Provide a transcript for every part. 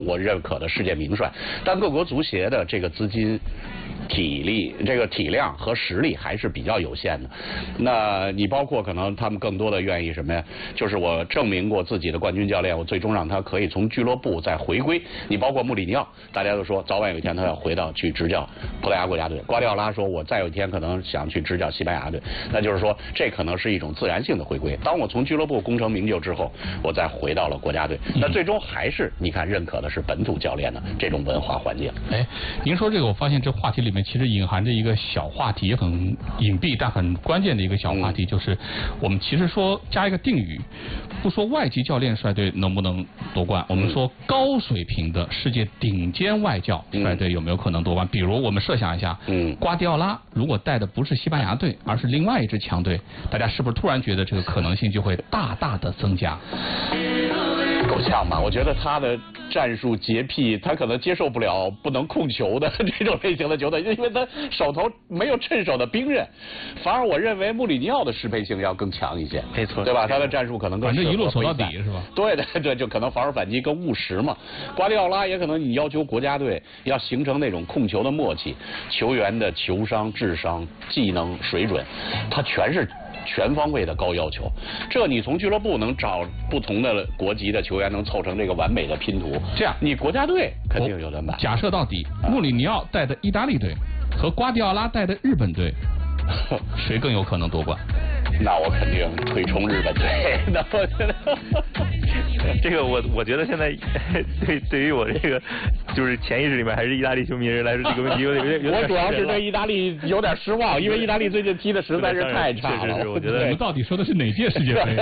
我认可的世界名帅，但各国足协的这个资金、体力、这个体量和实力还是比较有限的。那你包括可能他们更多的愿意什么呀？就是我证明过自己的冠军教练，我最终让他可以从俱乐部再回归。你包括穆里尼奥，大家都说早晚有一天他要回到去执教葡萄牙国家队。瓜迪奥拉说，我再有一天可能想去执教西班牙队。那就是说，这可能是一种自然性的回归。当我从俱乐部功成名就之后，我再回到了国家队，那最终还是你看认可的是本土教练的这种文化环境。 哎，您说这个，我发现这话题里面其实隐含着一个小话题，也很隐蔽但很关键的一个小话题，就是我们其实说加一个定语，不说外籍教练率队能不能夺冠，我们说高水平的世界顶尖外教率队有没有可能夺冠？比如我们设想一下，瓜迪奥拉如果带的不是西班牙队，而是另外一支强队，大家是不是突然觉得这个可能性就会大大的增加？ 够呛吧？我觉得他的战术洁癖，他可能接受不了不能控球的这种类型的球队，因为他手头没有趁手的兵刃。反而我认为穆里尼奥的适配性要更强一些， 没错， 对吧？他的战术可能更反正一路守到底是吧？ 对的，对，就可能防守反击更务实嘛。瓜迪奥拉也可能你要求国家队要形成那种控球的默契，球员的球商、智商、技能水准，他全是全方位的高要求，这你从俱乐部能找不同的国籍的球员能凑成这个完美的拼图， 这样你国家队肯定有得办。 假设到底，穆里尼奥带的意大利队和瓜迪奥拉带的日本队，谁更有可能夺冠？ 那我肯定推崇日本队。那我觉得这个我觉得现在对于我这个就是潜意识里面还是意大利球迷人来说，这个问题有点我主要是对意大利有点失望，因为意大利最近踢的实在是太差了。 确实是，我觉得我们到底说的是哪届世界杯？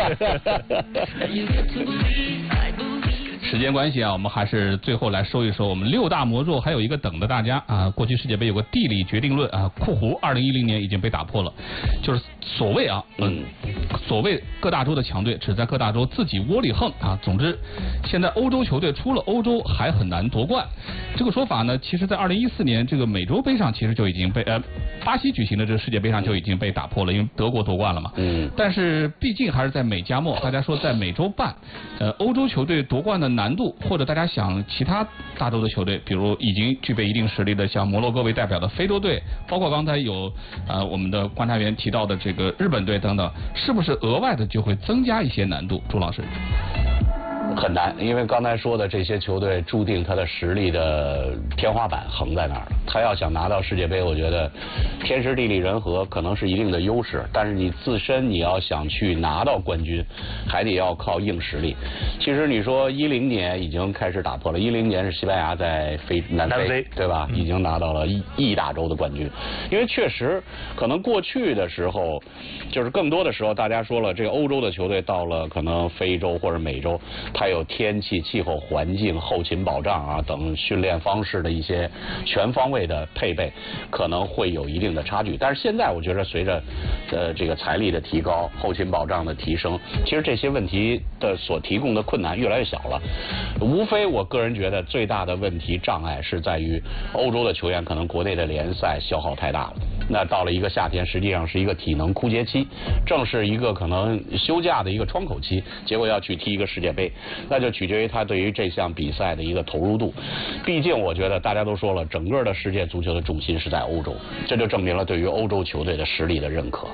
时间关系啊，我们还是最后来说一说我们6大魔咒，还有一个等着大家啊。过去世界杯有个地理决定论啊，括弧2010年已经被打破了，就是所谓啊，所谓各大洲的强队只在各大洲自己窝里横啊。总之，现在欧洲球队出了欧洲还很难夺冠。这个说法呢，其实在2014年这个美洲杯上其实就已经被巴西举行的这个世界杯上就已经被打破了，因为德国夺冠了嘛。但是毕竟还是在美加墨，大家说在美洲办，欧洲球队夺冠的难度，或者大家想其他大洲的球队，比如已经具备一定实力的像摩洛哥为代表的非洲队，包括刚才有我们的观察员提到的这个日本队等等，是不是额外的就会增加一些难度？朱老师。 很难，因为刚才说的这些球队注定他的实力的天花板横在那儿了。他要想拿到世界杯，我觉得天时地利人和可能是一定的优势，但是你自身你要想去拿到冠军，还得要靠硬实力。其实你说10年已经开始打破了，10年是西班牙在南非对吧？已经拿到了意大洲的冠军。因为确实可能过去的时候，就是更多的时候大家说了，这个欧洲的球队到了可能非洲或者美洲，它有天气、气候环境、后勤保障啊等训练方式的一些全方位的配备，可能会有一定的差距。但是现在我觉得随着这个财力的提高、后勤保障的提升，其实这些问题的所提供的困难越来越小了。无非我个人觉得最大的问题障碍是在于欧洲的球员可能国内的联赛消耗太大了，那到了一个夏天，实际上是一个体能枯竭期，正是一个可能休假的一个窗口期，结果要去踢一个世界杯，那就取决于他对于这项比赛的一个投入度。毕竟我觉得大家都说了，整个的世界足球的重心是在欧洲，这就证明了对于欧洲球队的实力的认可。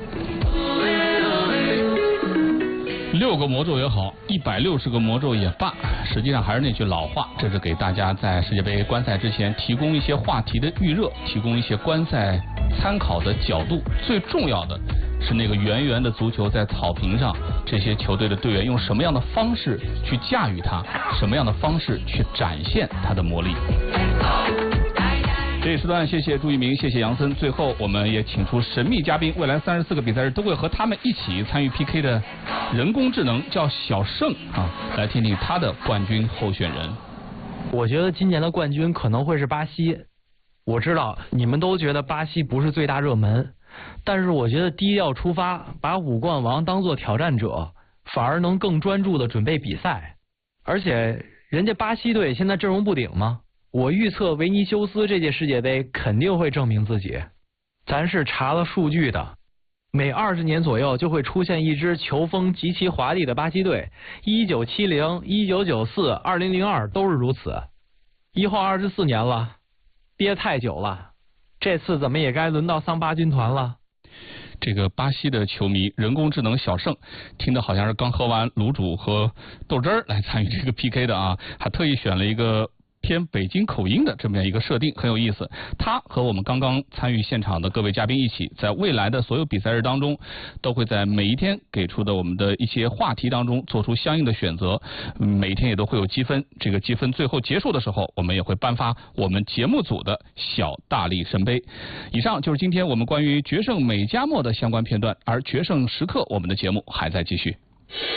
6个魔咒也好，160个魔咒也罢，实际上还是那句老话，这是给大家在世界杯观赛之前提供一些话题的预热，提供一些观赛参考的角度。最重要的是那个圆圆的足球在草坪上，这些球队的队员用什么样的方式去驾驭它，什么样的方式去展现它的魔力。这一时段谢谢朱一鸣，谢谢杨森。最后我们也请出神秘嘉宾，未来34个比赛日都会和他们一起参与 PK 的人工智能，叫小盛啊，来听听他的冠军候选人。 我觉得今年的冠军可能会是巴西。我知道你们都觉得巴西不是最大热门，但是我觉得低调出发，把5冠王当作挑战者，反而能更专注的准备比赛。而且人家巴西队现在阵容不顶吗？我预测维尼修斯这届世界杯肯定会证明自己。咱是查了数据的，每20年左右就会出现一支球风极其华丽的巴西队，1970、1994、2002都是如此。 1号24年了，憋太久了，这次怎么也该轮到桑巴军团了。 这个巴西的球迷人工智能小胜，听的好像是刚喝完卤煮和豆汁儿来参与这个 PK 的啊，还特意选了一个偏北京口音的这么样一个设定，很有意思。他和我们刚刚参与现场的各位嘉宾一起，在未来的所有比赛日当中，都会在每一天给出的我们的一些话题当中做出相应的选择，每一天也都会有积分。这个积分最后结束的时候，我们也会颁发我们节目组的小大力神杯。以上就是今天我们关于决胜美加墨的相关片段，而决胜时刻我们的节目还在继续。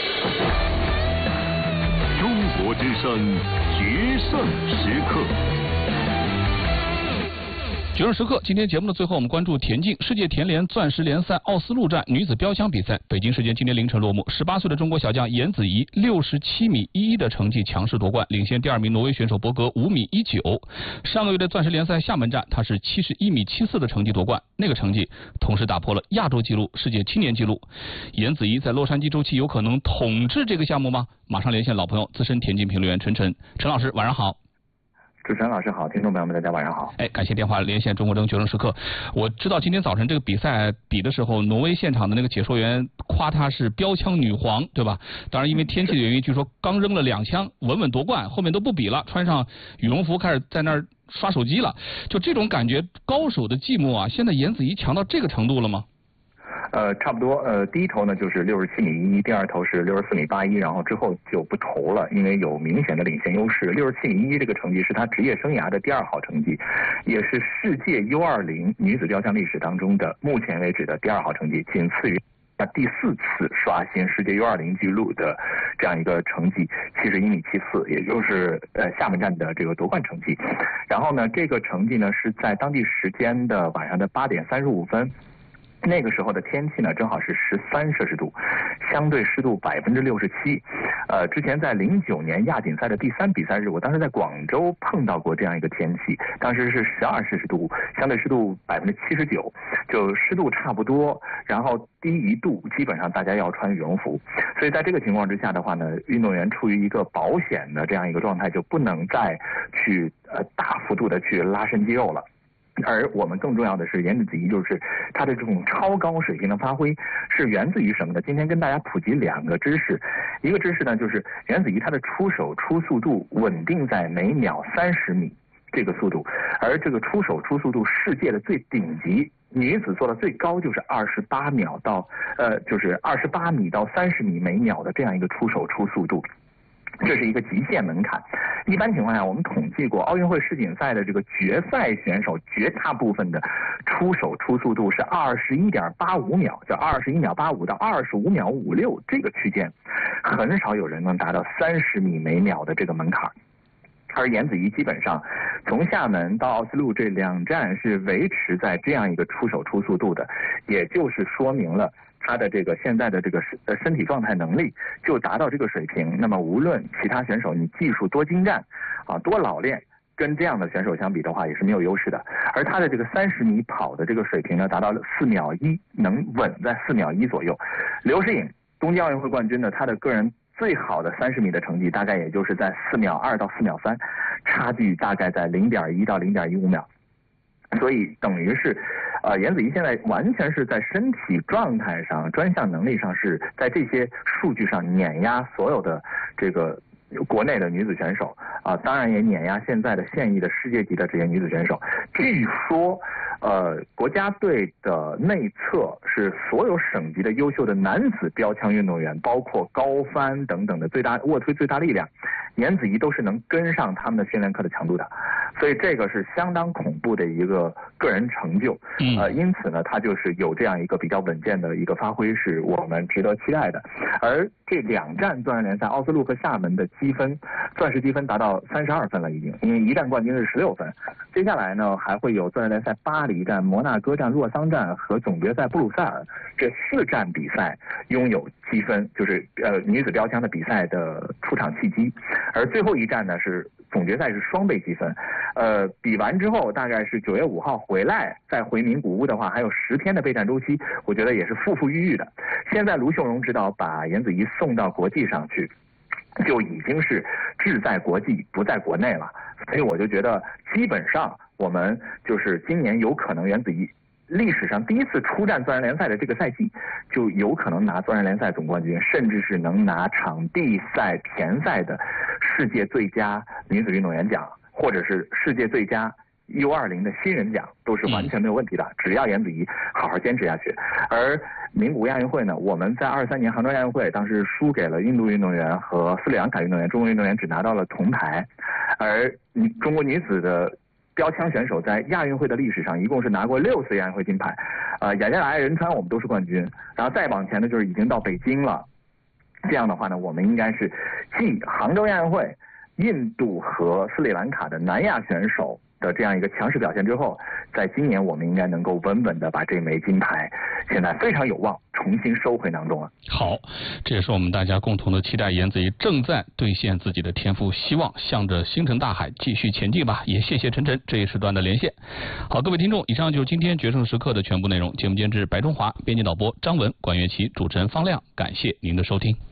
中国之声决胜时刻。 决胜时刻，今天节目的最后，我们关注田径世界田联钻石联赛奥斯陆站女子标枪比赛。北京时间今天凌晨落幕，18岁的中国小将颜子怡67米11的成绩强势夺冠，领先第2名挪威选手博格5米19。上个月的钻石联赛厦门站，他是71米74的成绩夺冠，那个成绩同时打破了亚洲纪录、世界青年纪录。颜子怡在洛杉矶周期有可能统治这个项目吗？马上连线老朋友资深田径评论员陈老师，晚上好。 主持人老师好，听众朋友们大家晚上好。 感谢电话连线中国争决胜时刻。我知道今天早晨这个比赛比的时候，挪威现场的那个解说员夸她是标枪女皇，对吧？当然因为天气的原因，据说刚扔了2枪，稳稳夺冠，后面都不比了，穿上羽绒服开始在那儿刷手机了。就这种感觉，高手的寂寞啊，现在颜子怡强到这个程度了吗？ 差不多，第一头呢就是67米11，第二头是64米81，然后之后就不投了，因为有明显的领先优势。67米11这个成绩是他职业生涯的第2好成绩，也是世界 U20 女子标枪历史当中的目前为止的第2好成绩，仅次于第4次刷新世界 U20 纪录的这样一个成绩，71米74，也就是厦门站的这个夺冠成绩。然后呢，这个成绩呢是在当地时间的晚上的8点35分。那个时候的天气呢，正好是13摄氏度，相对湿度67%。之前在09年亚锦赛的第3比赛日，我当时在广州碰到过这样一个天气，当时是12摄氏度，相对湿度79%，就湿度差不多，然后低1度，基本上大家要穿羽绒服。所以在这个情况之下的话呢，运动员处于一个保险的这样一个状态，就不能再去大幅度的去拉伸肌肉了。而我们更重要的是，颜子怡就是她的这种超高水平的发挥是源自于什么呢？今天跟大家普及2个知识，一个知识呢就是颜子怡她的出手出速度稳定在每秒30米这个速度，而这个出手出速度世界的最顶级女子做的最高就是28米到30米每秒的这样一个出手出速度。这是一个极限门槛。一般情况下，我们统计过奥运会世锦赛的这个决赛选手，绝大部分的出手出速度是21.85秒，叫21秒85到25秒56这个区间，很少有人能达到30米每秒的这个门槛。而颜子怡基本上从厦门到奥斯陆这2站是维持在这样一个出手出速度的，也就是说明了他的这个现在的这个身体状态能力就达到这个水平。那么无论其他选手你技术多精湛多老练，跟这样的选手相比的话也是没有优势的。而他的这个30米跑的这个水平呢，达到了4秒1，能稳在4秒1左右。刘诗颖东京奥运会冠军呢，他的个人最好的30米的成绩大概也就是在4秒2到4秒3，差距大概在0.1到0.15秒。所以等于是颜子怡现在完全是在身体状态上、专项能力上是在这些数据上碾压所有的这个国内的女子选手当然也碾压现在的现役的世界级的这些女子选手。据说国家队的内侧是所有省级的优秀的男子标枪运动员，包括高翻等等的卧推最大力量，颜子怡都是能跟上他们的训练课的强度的。所以这个是相当恐怖的一个个人成就，因此呢，他就是有这样一个比较稳健的一个发挥，是我们值得期待的。而这2站钻石联赛奥斯陆和厦门的积分，钻石积分达到32分了已经，因为1站冠军是16分。接下来呢，还会有钻石联赛巴黎站、摩纳哥站、洛桑站和总决赛布鲁塞尔这4站比赛拥有积分，就是女子标枪的比赛的出场契机。而最后1站呢是总决赛是双倍积分，比完之后大概是9月5号回来，再回名古屋的话，还有10天的备战周期，我觉得也是富富裕裕的。现在卢秀荣指导把颜子怡送到国际上去，就已经是志在国际不在国内了。 所以我就觉得基本上我们就是今年有可能源自于历史上第一次出战钻石联赛的这个赛季，就有可能拿钻石联赛总冠军，甚至是能拿场地赛田赛的世界最佳女子运动员奖，或者是世界最佳U20的新人奖，都是完全没有问题的，只要言子怡好好坚持下去。而名古亚运会呢，我们在23年杭州亚运会当时输给了印度运动员和斯里兰卡运动员，中国运动员只拿到了铜牌，而中国女子的标枪选手在亚运会的历史上一共是拿过6次亚运会金牌，雅加达、仁川我们都是冠军，然后再往前呢就是已经到北京了。这样的话呢，我们应该是继杭州亚运会、印度和斯里兰卡的南亚选手的这样一个强势表现之后，在今年我们应该能够稳稳的把这枚金牌，现在非常有望重新收回囊中了。 好，这也是我们大家共同的期待，言子怡正在兑现自己的天赋，希望向着星辰大海继续前进吧。也谢谢晨晨这一时段的连线。好，各位听众，以上就是今天决胜时刻的全部内容。节目监制白中华，编辑导播张文、管乐琪，主持人方亮，感谢您的收听。